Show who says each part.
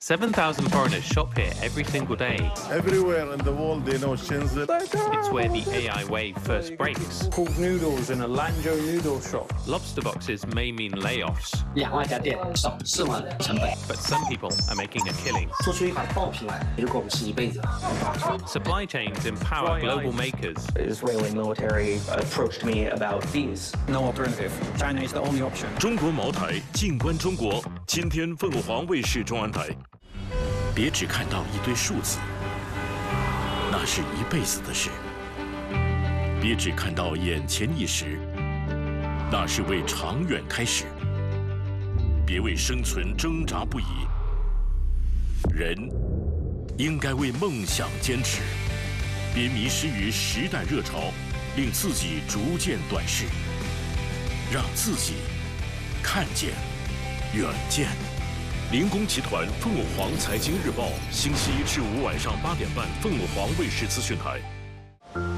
Speaker 1: 7,000 foreigners shop here every single day.
Speaker 2: Everywhere in the world, they know Shenzhen.
Speaker 1: It's where the AI wave first breaks.
Speaker 3: Cooked noodles in a Lanzhou noodle shop.
Speaker 1: Lobster boxes may mean layoffs,
Speaker 4: 2万家店少4万的成本，
Speaker 1: but some people are making a killing.
Speaker 4: 做出一款爆品来，如果我们是一辈子。
Speaker 1: Supply chains empower global makers.
Speaker 5: The Israeli military approached me about these.
Speaker 3: No alternative. China is the only option.
Speaker 6: 中国茅台，静观中国。今天凤凰卫视中文台。别只看到一堆数字，那是一辈子的事；别只看到眼前一时，那是为长远开始。别为生存挣扎不已，人应该为梦想坚持。别迷失于时代热潮，令自己逐渐短视，让自己看见远见。林工集团凤凰财经日报，星期一至五晚上8点半，凤凰卫视资讯台。